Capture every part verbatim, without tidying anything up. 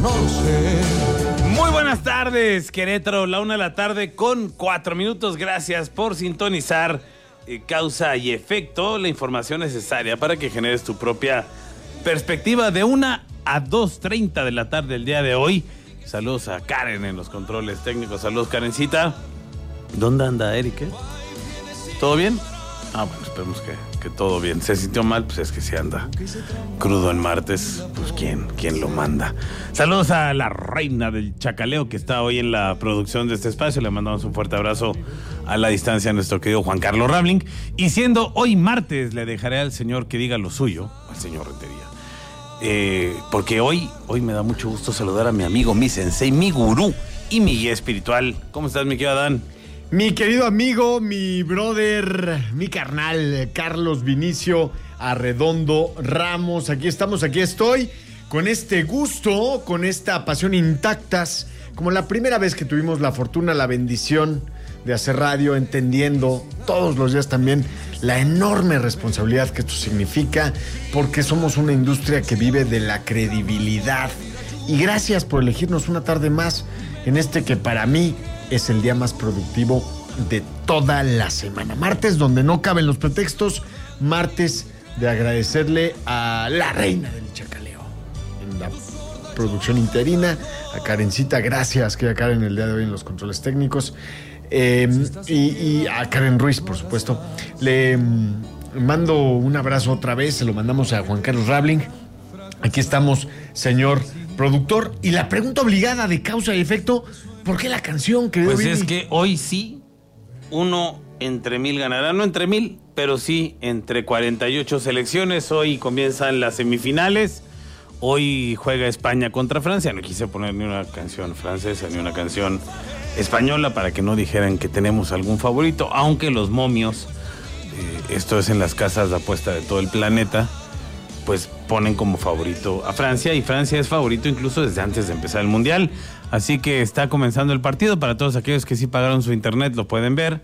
no lo sé. Muy buenas tardes, Querétaro, la una de la tarde con cuatro minutos. Gracias por sintonizar eh, Causa y Efecto, la información necesaria para que generes tu propia perspectiva de una a dos treinta de la tarde el día de hoy. Saludos a Karen en los controles técnicos. Saludos, Karencita. ¿Dónde anda Eric? ¿Todo bien? Ah, bueno, esperemos que, que todo bien. ¿Se sintió mal? Pues es que si anda crudo en martes, pues ¿quién, quién lo manda? Saludos a la reina del chacaleo que está hoy en la producción de este espacio. Le mandamos un fuerte abrazo a la distancia a nuestro querido Juan Carlos Rabling. Y siendo hoy martes, le dejaré al señor que diga lo suyo, al señor Rentería. Eh, porque hoy, hoy me da mucho gusto saludar a mi amigo, mi sensei, mi gurú y mi guía espiritual. ¿Cómo estás, mi querido Adán? Mi querido amigo, mi brother, mi carnal, Carlos Vinicio Arredondo Ramos. Aquí estamos, aquí estoy, con este gusto, con esta pasión intactas, como la primera vez que tuvimos la fortuna, la bendición de hacer radio, entendiendo todos los días también la enorme responsabilidad que esto significa, porque somos una industria que vive de la credibilidad. Y gracias por elegirnos una tarde más en este que para mí es el día más productivo de toda la semana. Martes donde no caben los pretextos, martes de agradecerle a la reina del chacaleo en la producción interina, a Karencita, gracias, que a Karen el día de hoy en los controles técnicos, eh, y, y a Karen Ruiz, por supuesto. Le um, mando un abrazo otra vez, se lo mandamos a Juan Carlos Rabling. Aquí estamos, señor productor, y la pregunta obligada de Causa y Efecto: ¿por qué la canción, querido Pues Vini? es que hoy sí, uno entre mil ganará, no entre mil, pero sí entre cuarenta y ocho selecciones. Hoy comienzan las semifinales. Hoy juega España contra Francia. No quise poner ni una canción francesa ni una canción española para que no dijeran que tenemos algún favorito, aunque los momios, eh, esto es en las casas de apuesta de todo el planeta, pues ponen como favorito a Francia, y Francia es favorito incluso desde antes de empezar el Mundial. Así que está comenzando el partido. Para todos aquellos que sí pagaron su internet, lo pueden ver.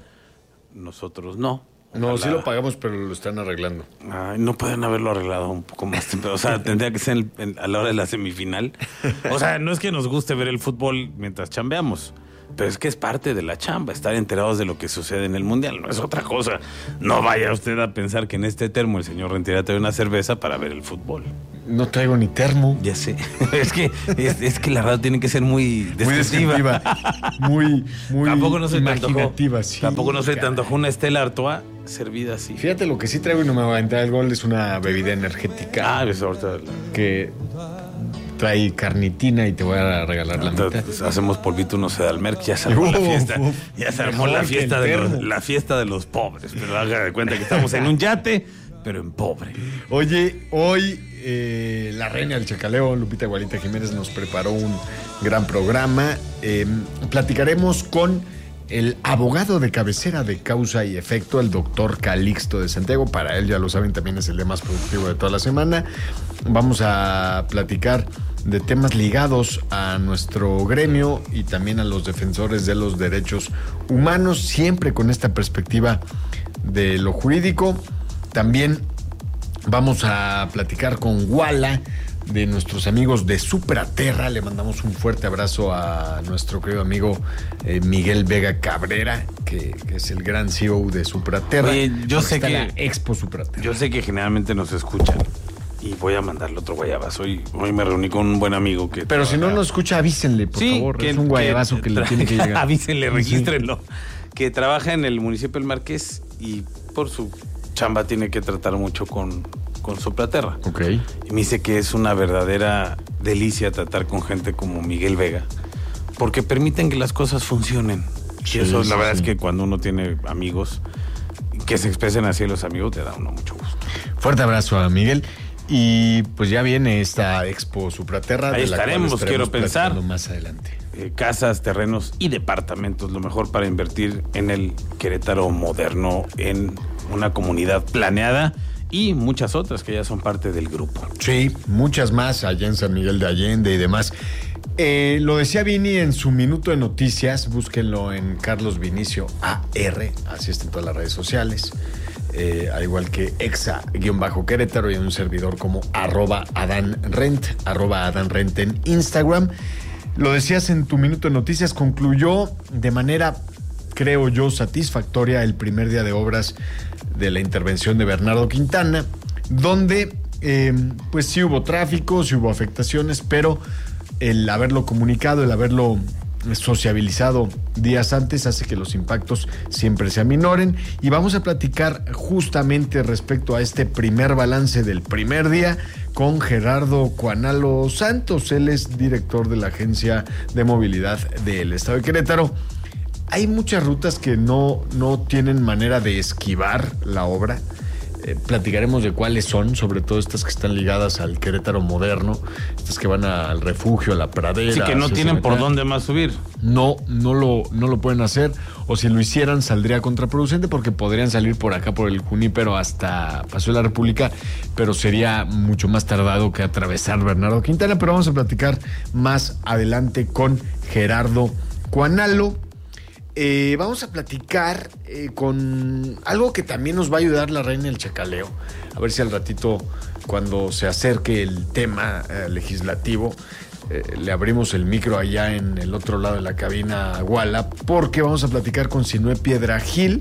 Nosotros no. No, Ojalá. sí lo pagamos, pero lo están arreglando. Ay, no pueden haberlo arreglado un poco más temprano. O sea, tendría que ser en- en- a la hora de la semifinal. O sea, no es que nos guste ver el fútbol mientras chambeamos, pero es que es parte de la chamba, estar enterados de lo que sucede en el Mundial. No es otra cosa. No vaya usted a pensar que en este termo el señor Rentería trae una cerveza para ver el fútbol. No traigo ni termo. Ya sé. Es que, es, es que la radio tiene que ser muy Muy descriptiva. descriptiva. Muy, muy Tampoco no se te antojó, imaginativa. Sí, tampoco no se te caray. antojó una Stella Artois servida así. Fíjate, lo que sí traigo y no me va a entrar el gol es una bebida energética Ah, pues ahorita que trae carnitina y te voy a regalar la mitad. Entonces, hacemos polvito uno se da al merc, ya se armó la Uf, fiesta, uf, ya se armó mejor la que fiesta el de los, termo. la fiesta de los pobres, pero haga de cuenta que estamos en un yate, pero en pobre. Oye, hoy eh, la reina del chacaleo, Lupita Guarita Jiménez, nos preparó un gran programa. Eh, platicaremos con el abogado de cabecera de Causa y Efecto, el doctor Calixto de Santiago. Para él, ya lo saben, también es el día más productivo de toda la semana. Vamos a platicar de temas ligados a nuestro gremio y también a los defensores de los derechos humanos, siempre con esta perspectiva de lo jurídico. También vamos a platicar con Wala, de nuestros amigos de Supraterra. Le mandamos un fuerte abrazo a nuestro querido amigo eh, Miguel Vega Cabrera, que, que es el gran C E O de Supraterra. Oye, yo Porque sé está que- la Expo Supraterra. Yo sé que generalmente nos escuchan y voy a mandarle otro guayabazo. Hoy, hoy me reuní con un buen amigo que... Pero si no trabaja- nos escucha, avísenle, por Sí, favor. que- Es un guayabazo que, le tra- tiene que llegar. Avísenle, Sí. regístrenlo. Que trabaja en el municipio del Marqués y por su chamba tiene que tratar mucho con, con Supraterra. Ok. Y me dice que es una verdadera delicia tratar con gente como Miguel Vega, porque permiten que las cosas funcionen. Sí, y eso, sí, la verdad sí. es que cuando uno tiene amigos que se expresen así los amigos, te da a uno mucho gusto. Fuerte abrazo a Miguel. Y pues ya viene esta Expo Supraterra. Ahí de la cual estaremos, quiero pensar. platicando más adelante. Eh, casas, terrenos y departamentos, lo mejor para invertir en el Querétaro moderno, en una comunidad planeada y muchas otras que ya son parte del grupo. Sí, muchas más allá en San Miguel de Allende y demás. Eh, lo decía Vini en su minuto de noticias, búsquenlo en Carlos Vinicio A R, así está en todas las redes sociales. eh, al igual que exa-querétaro y un servidor como arroba Adán Rent, arroba Adán Rent en Instagram. Lo decías en tu Minuto de Noticias, concluyó de manera, creo yo, satisfactoria el primer día de obras de la intervención de Bernardo Quintana, donde eh, pues sí hubo tráfico, sí hubo afectaciones, pero el haberlo comunicado, el haberlo sociabilizado días antes hace que los impactos siempre se aminoren. Y vamos a platicar justamente respecto a este primer balance del primer día con Gerardo Cuanalo Santos. Él es director de la Agencia de Movilidad del Estado de Querétaro. Hay muchas rutas que no, no tienen manera de esquivar la obra. Eh, platicaremos de cuáles son, sobre todo estas que están ligadas al Querétaro moderno, estas que van a, al refugio, a la pradera. Sí, que no tienen por dónde más subir. No, no lo, no lo pueden hacer, o si lo hicieran saldría contraproducente porque podrían salir por acá, por el Junípero hasta Paseo de la República, pero sería mucho más tardado que atravesar Bernardo Quintana. Pero vamos a platicar más adelante con Gerardo Cuanalo. Eh, vamos a platicar eh, con algo que también nos va a ayudar la reina del chacaleo. A ver si al ratito, cuando se acerque el tema eh, legislativo, eh, le abrimos el micro allá en el otro lado de la cabina a Guala, porque vamos a platicar con Sinué Piedra Gil.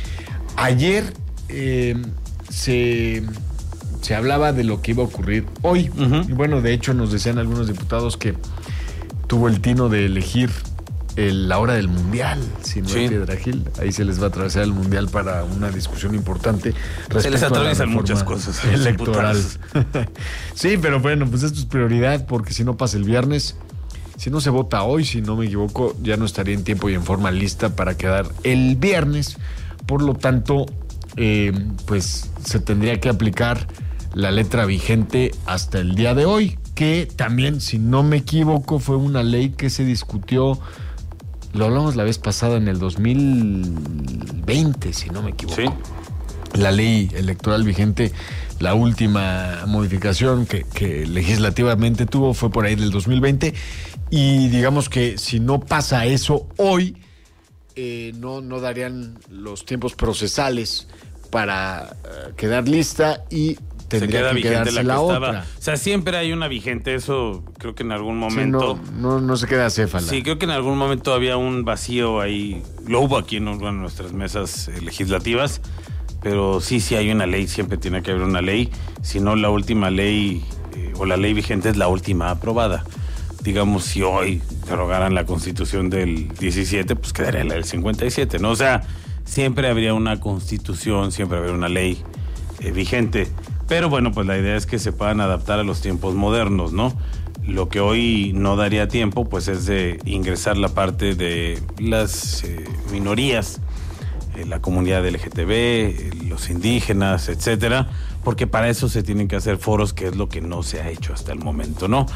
Ayer eh, se, se hablaba de lo que iba a ocurrir hoy. Uh-huh. Y bueno, de hecho nos decían algunos diputados que tuvo el tino de elegir El, la hora del Mundial, si no sí. Piedra Gil. Ahí se les va a atravesar el Mundial para una discusión importante. Se les atraviesan muchas cosas electoral. Sí, pero bueno, pues esto es prioridad, porque si no pasa el viernes, si no se vota hoy, si no me equivoco, ya no estaría en tiempo y en forma lista para quedar el viernes. Por lo tanto, eh, pues se tendría que aplicar la letra vigente hasta el día de hoy, que también, si no me equivoco, fue una ley que se discutió. Lo hablamos la vez pasada en el dos mil veinte, si no me equivoco. Sí. La ley electoral vigente, la última modificación que, que legislativamente tuvo fue por ahí del dos mil veinte. Y digamos que si no pasa eso hoy, eh, no, no darían los tiempos procesales para uh, quedar lista y tendría que quedarse la, que la otra. O sea, siempre hay una vigente, eso creo que en algún momento... Sí, no, no, no se queda acéfala. Sí, creo que en algún momento había un vacío ahí, lo hubo aquí en, en nuestras mesas eh, legislativas, pero sí, sí hay una ley, siempre tiene que haber una ley, si no la última ley eh, o la ley vigente es la última aprobada. Digamos, si hoy derogaran la Constitución del diecisiete, pues quedaría la del cincuenta y siete, ¿no? O sea, siempre habría una Constitución, siempre habría una ley eh, vigente. Pero bueno, pues la idea es que se puedan adaptar a los tiempos modernos, ¿no? Lo que hoy no daría tiempo, pues es de ingresar la parte de las eh, minorías, eh, la comunidad L G T B, eh, los indígenas, etcétera, porque para eso se tienen que hacer foros, que es lo que no se ha hecho hasta el momento, ¿no?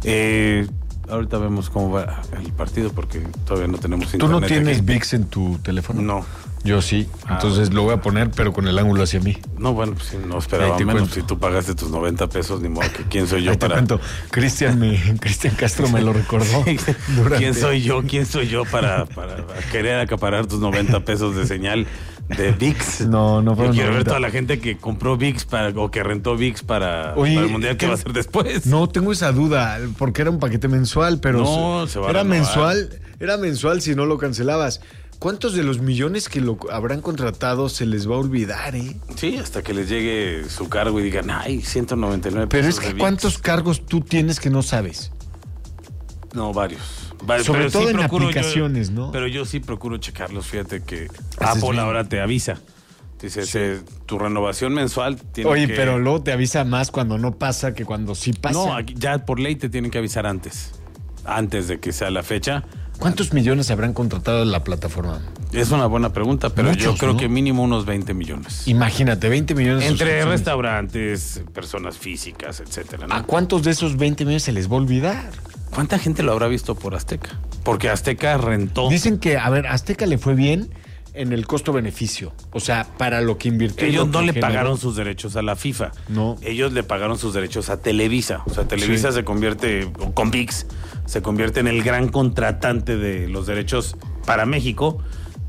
Eh, ahorita vemos cómo va el partido, porque todavía no tenemos internet. ¿Tú no tienes aquí. ViX en tu teléfono? No. Yo sí, entonces ah, lo voy a poner, pero con el ángulo hacia mí. No, bueno, pues no esperaba menos. Cuento. Si tú pagaste tus noventa pesos, ni modo que quién soy yo Ahí para... Te cuento. Cristian, me, Cristian Castro me lo recordó. Sí. Durante... ¿Quién soy yo? ¿Quién soy yo para, para querer acaparar tus noventa pesos de señal de ViX? No, no fue. Yo quiero noventa. Ver toda la gente que compró ViX para, o que rentó ViX para, Oye, para el Mundial que va a ser después. No, tengo esa duda, porque era un paquete mensual, pero... No, se va era a mensual, era mensual si no lo cancelabas. ¿Cuántos de los millones que lo habrán contratado se les va a olvidar, eh? Sí, hasta que les llegue su cargo y digan, ay, ciento noventa y nueve Pero pesos. Pero es que ¿cuántos cargos tú tienes que no sabes? No, varios. varios Sobre pero todo sí en procuro aplicaciones, yo, ¿no? Pero yo sí procuro checarlos, fíjate que Haces Apple bien. ahora te avisa. Dice, sí. tu renovación mensual tiene Oye, que... pero luego te avisa más cuando no pasa que cuando sí pasa. No, aquí, ya por ley te tienen que avisar antes. Antes de que sea la fecha. ¿Cuántos millones habrán contratado en la plataforma? Es una buena pregunta, pero Muchos, yo creo ¿no? que mínimo unos veinte millones. Imagínate, veinte millones. De Entre restaurantes, personas físicas, etcétera, ¿no? ¿A cuántos de esos veinte millones se les va a olvidar? ¿Cuánta gente lo habrá visto por Azteca? Porque Azteca rentó. Dicen que, a ver, Azteca le fue bien en el costo-beneficio. O sea, para lo que invirtió. Ellos no le generó. pagaron sus derechos a la FIFA. No. Ellos le pagaron sus derechos a Televisa. O sea, Televisa sí. se convierte, con ViX, se convierte en el gran contratante de los derechos para México.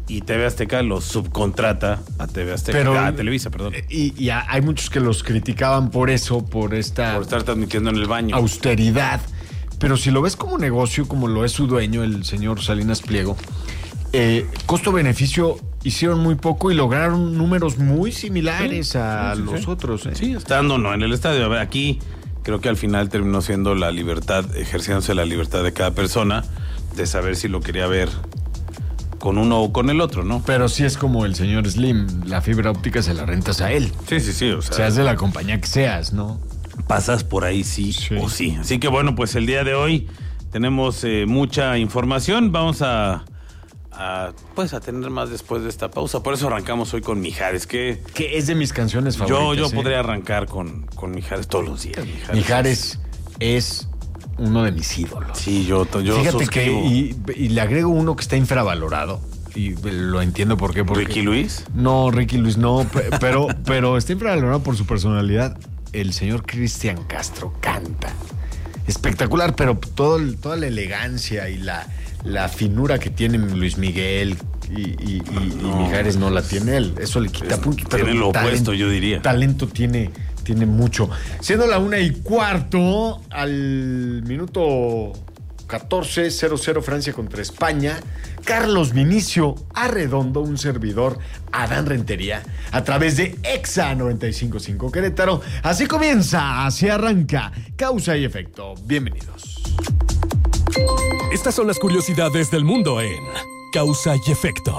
y T V Azteca los subcontrata a T V Azteca, Pero, a Televisa, perdón. Y, y hay muchos que los criticaban por eso, por esta Por estar transmitiendo en el baño. austeridad. Pero si lo ves como negocio, como lo es su dueño, el señor Salinas Pliego, eh, costo-beneficio hicieron muy poco y lograron números muy similares Sí, a sí, sí, los sí. otros. ¿eh? Sí, estando no en el estadio. A ver, aquí creo que al final terminó siendo la libertad, ejerciéndose la libertad de cada persona de saber si lo quería ver con uno o con el otro, ¿no? Pero sí es como el señor Slim, la fibra óptica se la rentas a él. Sí, sí, sí. O sea, Seas de la compañía que seas, ¿no? pasas por ahí sí, Sí. o sí. Así que bueno, pues el día de hoy tenemos eh, mucha información. Vamos a, a, pues a tener más después de esta pausa. Por eso arrancamos hoy con Mijares, que Que es de mis canciones yo, favoritas. yo ¿eh? podría arrancar con, con Mijares todos los días. Mijares, Mijares es uno de mis ídolos. Sí, yo, yo Fíjate suscribo. que, y, y le agrego uno que está infravalorado. Y lo entiendo por qué. Porque, ¿Ricky Luis? No, Ricky Luis no, pe- pero, pero está infravalorado por su personalidad. El señor Cristian Castro canta. Espectacular, pero todo, el- toda la elegancia y la, la finura que tienen Luis Miguel y, y, y- y Mijares no la tiene él. Eso le quita Es- puntos. pero tiene lo talento- opuesto, yo diría. Talento tiene, tiene mucho. Siendo la una y cuarto, al minuto catorce, cero cero Francia contra España, Carlos Vinicio Arredondo, un servidor, Adán Rentería, a través de Exa noventa y cinco punto cinco Querétaro. Así comienza, así arranca, Causa y Efecto. Bienvenidos. Estas son las curiosidades del mundo en Causa y Efecto.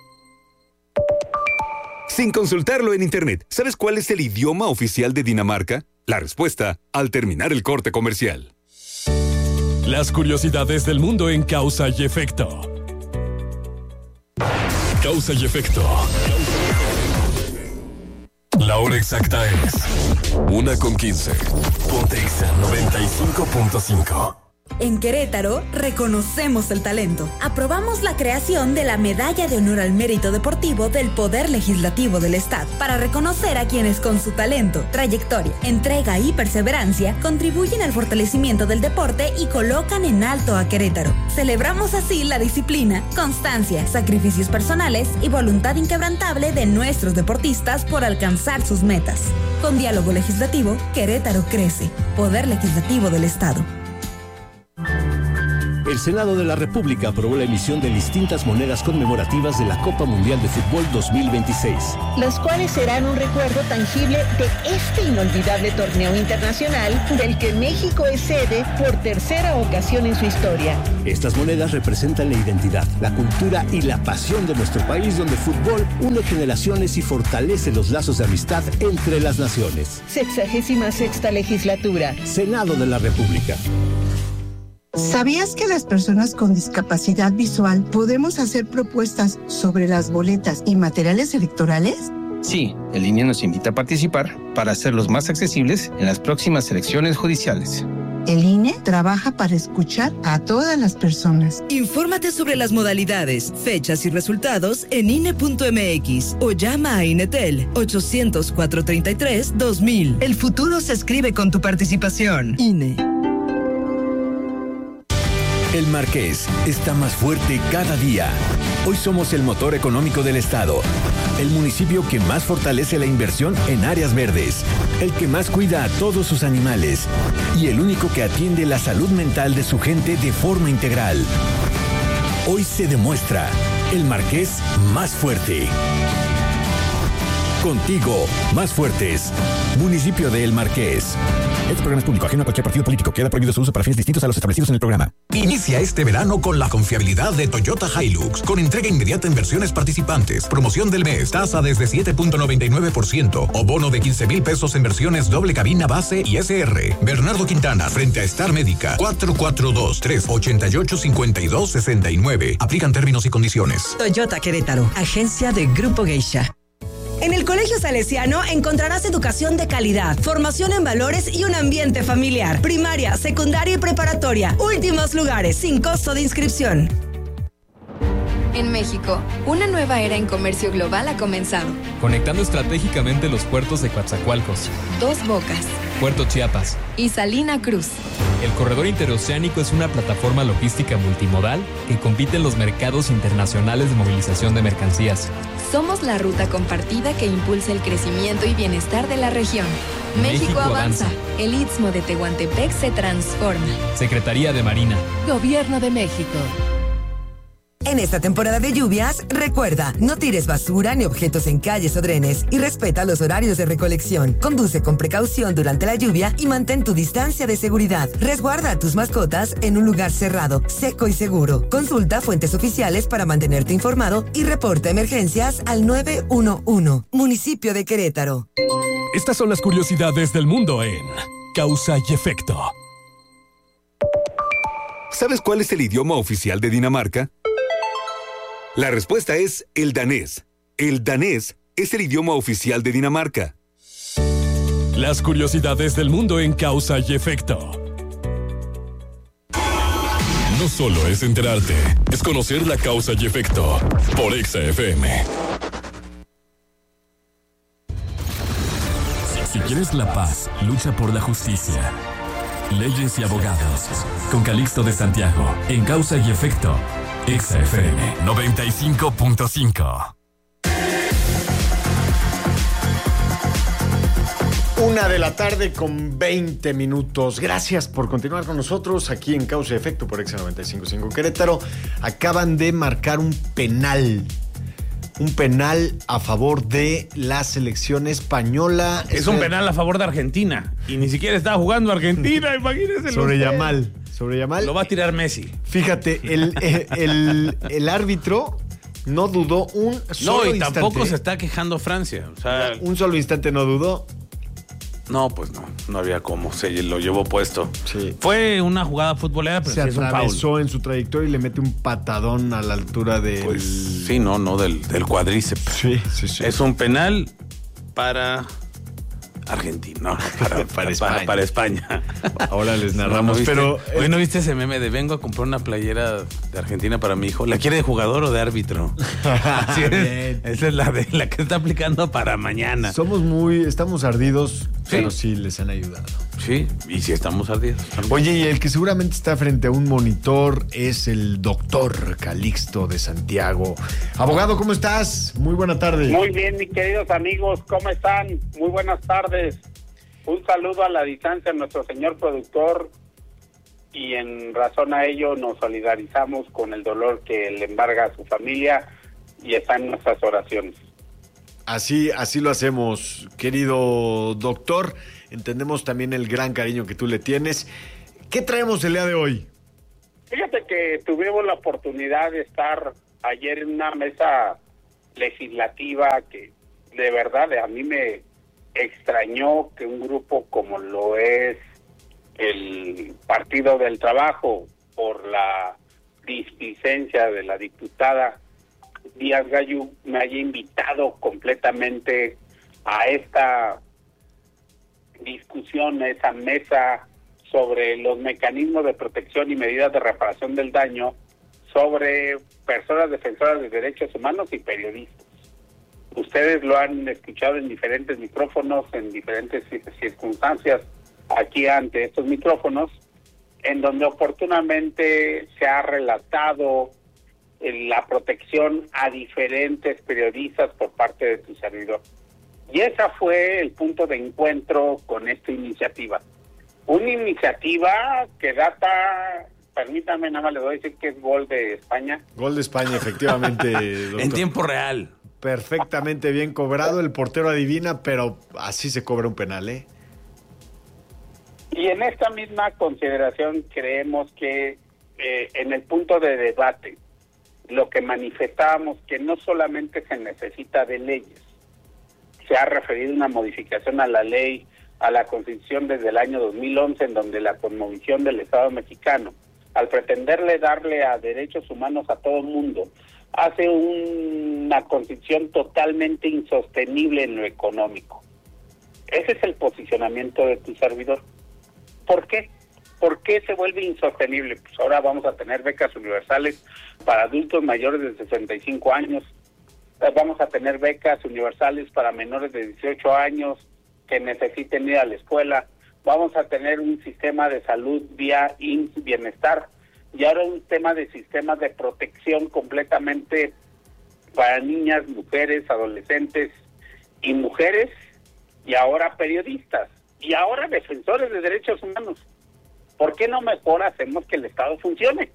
Sin consultarlo en internet, ¿sabes cuál es el idioma oficial de Dinamarca? La respuesta al terminar el corte comercial. Las curiosidades del mundo en Causa y Efecto. Causa y Efecto. La hora exacta es una con quince. Ponte Exa noventa y cinco punto cinco. En Querétaro, reconocemos el talento. Aprobamos la creación de la Medalla de Honor al Mérito Deportivo del Poder Legislativo del Estado, para reconocer a quienes con su talento, trayectoria, entrega y perseverancia contribuyen al fortalecimiento del deporte y colocan en alto a Querétaro. Celebramos así la disciplina, constancia, sacrificios personales y voluntad inquebrantable de nuestros deportistas por alcanzar sus metas. Con diálogo legislativo, Querétaro crece. Poder Legislativo del Estado. El Senado de la República aprobó la emisión de distintas monedas conmemorativas de la Copa Mundial de Fútbol dos mil veintiséis. Las cuales serán un recuerdo tangible de este inolvidable torneo internacional del que México es sede por tercera ocasión en su historia. Estas monedas representan la identidad, la cultura y la pasión de nuestro país, donde el fútbol une generaciones y fortalece los lazos de amistad entre las naciones. Sexagésima sexta legislatura. Senado de la República. ¿Sabías que las personas con discapacidad visual podemos hacer propuestas sobre las boletas y materiales electorales? Sí, el I N E nos invita a participar para hacerlos más accesibles en las próximas elecciones judiciales. El I N E trabaja para escuchar a todas las personas. Infórmate sobre las modalidades, fechas y resultados en I N E punto M X o llama a INETEL ochocientos, cuatrocientos treinta y tres, dos mil. El futuro se escribe con tu participación. I N E. El Marqués está más fuerte cada día. Hoy somos el motor económico del estado, el municipio que más fortalece la inversión en áreas verdes, el que más cuida a todos sus animales y el único que atiende la salud mental de su gente de forma integral. Hoy se demuestra el Marqués más fuerte. Contigo, más fuertes. Municipio de El Marqués. Este programa es público, ajeno a cualquier partido político. Queda prohibido su uso para fines distintos a los establecidos en el programa. Inicia este verano con la confiabilidad de Toyota Hilux, con entrega inmediata en versiones participantes. Promoción del mes, tasa desde siete punto noventa y nueve por ciento o bono de quince mil pesos en versiones doble cabina base y S R. Bernardo Quintana, frente a Star Médica, cuatro cuatro dos, tres ocho ocho, cinco dos seis nueve. Aplican términos y condiciones. Toyota Querétaro, agencia de Grupo Geisha. En el Colegio Salesiano encontrarás educación de calidad, formación en valores y un ambiente familiar. Primaria, secundaria y preparatoria. Últimos lugares, sin costo de inscripción. En México, una nueva era en comercio global ha comenzado. Conectando estratégicamente los puertos de Coatzacoalcos, Dos Bocas Puerto Chiapas y Salina Cruz. El corredor interoceánico es una plataforma logística multimodal que compite en los mercados internacionales de movilización de mercancías. Somos la ruta compartida que impulsa el crecimiento y bienestar de la región. México, México avanza. avanza. El Istmo de Tehuantepec se transforma. Secretaría de Marina. Gobierno de México. En esta temporada de lluvias, recuerda, no tires basura ni objetos en calles o drenes y respeta los horarios de recolección. Conduce con precaución durante la lluvia y mantén tu distancia de seguridad. Resguarda a tus mascotas en un lugar cerrado, seco y seguro. Consulta fuentes oficiales para mantenerte informado y reporta emergencias al nueve uno uno. Municipio de Querétaro. Estas son las curiosidades del mundo en Causa y Efecto. ¿Sabes cuál es el idioma oficial de Dinamarca? La respuesta es el danés. El danés es el idioma oficial de Dinamarca. Las curiosidades del mundo en Causa y Efecto. No solo es enterarte, es conocer la causa y efecto. Por Exa F M. Si, si quieres la paz, lucha por la justicia. Leyes y abogados. Con Calixto de Santiago, en Causa y Efecto. Exa F M noventa y cinco punto cinco. Una de la tarde con veinte minutos. Gracias por continuar con nosotros aquí en Causa y Efecto por Exa noventa y cinco punto cinco Querétaro. Acaban de marcar un penal. Un penal a favor de la selección española. Es un penal a favor de Argentina. Y ni siquiera estaba jugando Argentina, imagínense. Sobre Yamal. Sobre Yamal. Lo va a tirar Messi. Fíjate, el, el, el, el árbitro no dudó un solo instante. No, y tampoco se está quejando Francia. O sea, un solo instante no dudó. No, pues no, no había cómo, se lo llevó puesto. Sí. Fue una jugada futbolera, pero se sí es un atravesó en su trayectoria y le mete un patadón a la altura del... Pues sí, no, no, del, del cuádriceps. Sí, sí, sí. Es un penal para Argentina, no, para, para, España. Para, para España. Ahora les narramos, no, no pero... Hoy no viste ese meme de vengo a comprar una playera de Argentina para mi hijo. ¿La quiere de jugador o de árbitro? Así es. Esa es la de la que está aplicando para mañana. Somos muy, estamos ardidos, ¿sí? Pero sí les han ayudado. Sí, y sí estamos ardidos. Oye, y el que seguramente está frente a un monitor es el doctor Calixto de Santiago. Abogado, ¿cómo estás? Muy buena tarde. Muy bien, mis queridos amigos, ¿cómo están? Muy buenas tardes. Un saludo a la distancia a nuestro señor productor y en razón a ello nos solidarizamos con el dolor que le embarga a su familia y está en nuestras oraciones. Así, así lo hacemos, querido doctor. Entendemos también el gran cariño que tú le tienes. ¿Qué traemos el día de hoy? Fíjate que tuvimos la oportunidad de estar ayer en una mesa legislativa que de verdad a mí me extrañó que un grupo como lo es el Partido del Trabajo, por la displicencia de la diputada Díaz Gayú, me haya invitado completamente a esta discusión, a esa mesa sobre los mecanismos de protección y medidas de reparación del daño sobre personas defensoras de derechos humanos y periodistas. Ustedes lo han escuchado en diferentes micrófonos, en diferentes circunstancias, aquí ante estos micrófonos, en donde oportunamente se ha relatado la protección a diferentes periodistas por parte de tu servidor. Y ese fue el punto de encuentro con esta iniciativa. Una iniciativa que data, permítame, nada más le voy a decir que es gol de España. Gol de España, efectivamente, doctor. En tiempo real. Perfectamente bien cobrado, el portero adivina, pero así se cobra un penal, ¿eh? Y en esta misma consideración creemos que eh, en el punto de debate, lo que manifestábamos que no solamente se necesita de leyes, se ha referido una modificación a la ley, a la Constitución desde el año dos mil once, en donde la Conmovisión del Estado mexicano, al pretenderle darle a derechos humanos a todo el mundo, hace una Constitución totalmente insostenible en lo económico. Ese es el posicionamiento de tu servidor. ¿Por qué? ¿Por qué se vuelve insostenible? Pues ahora vamos a tener becas universales para adultos mayores de sesenta y cinco años, vamos a tener becas universales para menores de dieciocho años que necesiten ir a la escuela, vamos a tener un sistema de salud vía I M S S Bienestar, y ahora un tema de sistemas de protección completamente para niñas, mujeres, adolescentes y mujeres, y ahora periodistas, y ahora defensores de derechos humanos. ¿Por qué no mejor hacemos que el Estado funcione?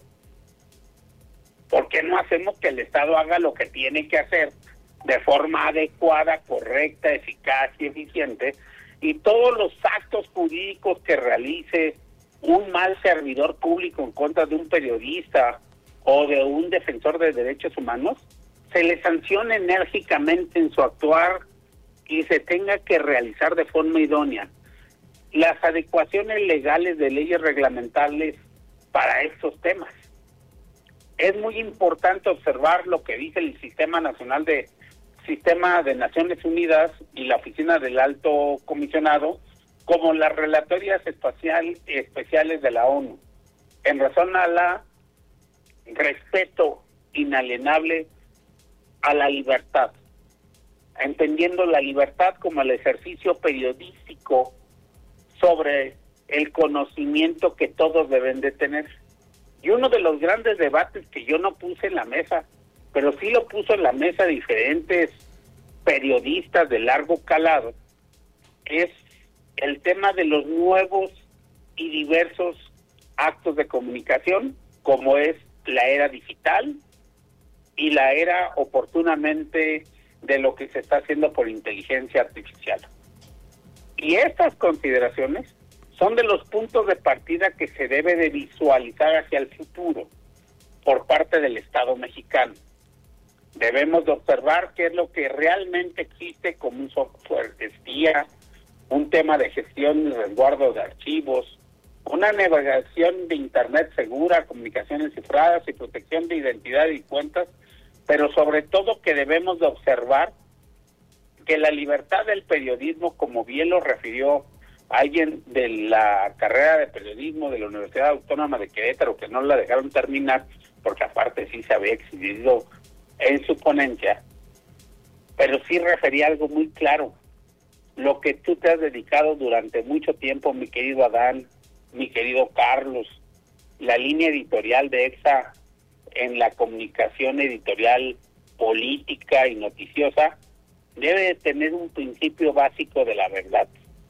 ¿Por qué no hacemos que el Estado haga lo que tiene que hacer de forma adecuada, correcta, eficaz y eficiente, y todos los actos jurídicos que realice un mal servidor público en contra de un periodista o de un defensor de derechos humanos, se le sancione enérgicamente en su actuar y se tenga que realizar de forma idónea las adecuaciones legales de leyes reglamentales para estos temas? Es muy importante observar lo que dice el Sistema Nacional de Sistema de Naciones Unidas y la Oficina del Alto Comisionado, como las relatorias espacial, especiales de la ONU, en razón a la respeto inalienable a la libertad, entendiendo la libertad como el ejercicio periodístico sobre el conocimiento que todos deben de tener. Y uno de los grandes debates que yo no puse en la mesa, pero sí lo puso en la mesa diferentes periodistas de largo calado, es el tema de los nuevos y diversos actos de comunicación, como es la era digital y la era oportunamente de lo que se está haciendo por inteligencia artificial. Y estas consideraciones son de los puntos de partida que se debe de visualizar hacia el futuro por parte del Estado mexicano. Debemos de observar qué es lo que realmente existe como un software espía, un tema de gestión y resguardo de archivos, una navegación de Internet segura, comunicaciones cifradas y protección de identidad y cuentas, pero sobre todo que debemos de observar que la libertad del periodismo, como bien lo refirió alguien de la carrera de periodismo de la Universidad Autónoma de Querétaro, que no la dejaron terminar, porque aparte sí se había exhibido en su ponencia, pero sí refería algo muy claro. Lo que tú te has dedicado durante mucho tiempo, mi querido Adán, mi querido Carlos, la línea editorial de EXA en la comunicación editorial política y noticiosa, debe de tener un principio básico de la verdad.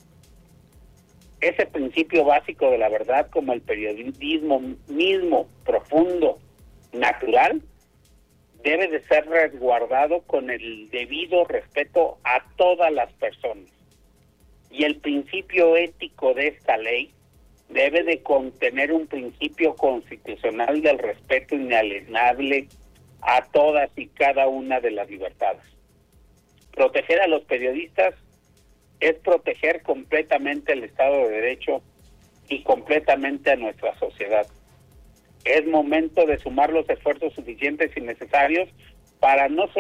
Ese principio básico de la verdad, como el periodismo mismo, profundo, natural, debe de ser resguardado con el debido respeto a todas las personas. Y el principio ético de esta ley debe de contener un principio constitucional del respeto inalienable a todas y cada una de las libertades. Proteger a los periodistas es proteger completamente el Estado de Derecho y completamente a nuestra sociedad. Es momento de sumar los esfuerzos suficientes y necesarios para no solo